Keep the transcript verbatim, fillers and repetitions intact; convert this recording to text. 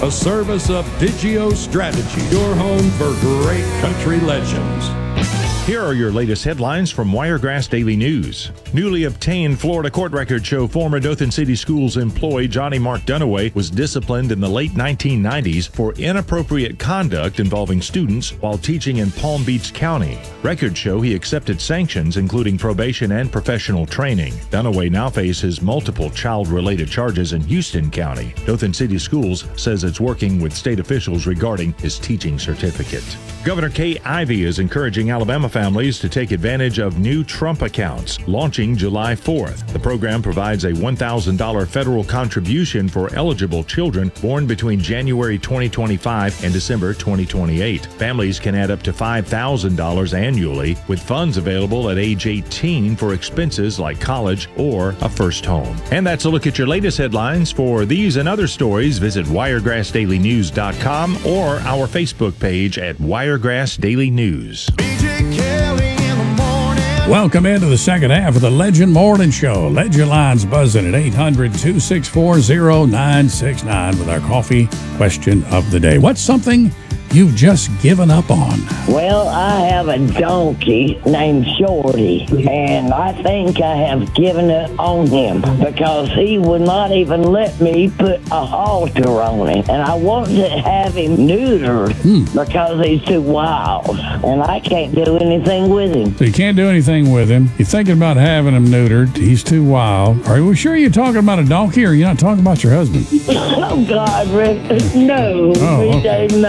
A service of Digio Strategy, your home for great country legends. Here are your latest headlines from Wiregrass Daily News. Newly obtained Florida court records show former Dothan City Schools employee Johnny Mark Dunaway was disciplined in the late nineteen nineties for inappropriate conduct involving students while teaching in Palm Beach County. Records show he accepted sanctions, including probation and professional training. Dunaway now faces multiple child-related charges in Houston County. Dothan City Schools says it's working with state officials regarding his teaching certificate. Governor Kay Ivey is encouraging Alabama families to take advantage of new Trump accounts, launching July fourth. The program provides a one thousand dollars federal contribution for eligible children born between January twenty twenty-five and December twenty twenty-eight. Families can add up to five thousand dollars annually, with funds available at age eighteen for expenses like college or a first home. And that's a look at your latest headlines. For these and other stories, visit wiregrass daily news dot com or our Facebook page at Wiregrass Daily News. Welcome into the second half of the Legend Morning Show. Legend lines buzzing at eight hundred, two six four, zero nine six nine with our coffee question of the day. What's something you've just given up on? Well, I have a donkey named Shorty, and I think I have given it on him because he would not even let me put a halter on him. And I want to have him neutered Hmm. because he's too wild, and I can't do anything with him. So you can't do anything with him. You're thinking about having him neutered. He's too wild. Are you sure you're talking about a donkey, or you're not talking about your husband? Oh, God, Rick. No. Oh, okay. No.